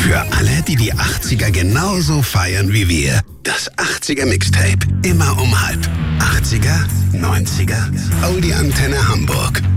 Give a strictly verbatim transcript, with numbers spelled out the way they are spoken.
Für alle, die die achtziger genauso feiern wie wir. Das achtziger Mixtape. Immer um halb. achtziger, neunziger, Audi Antenne Hamburg.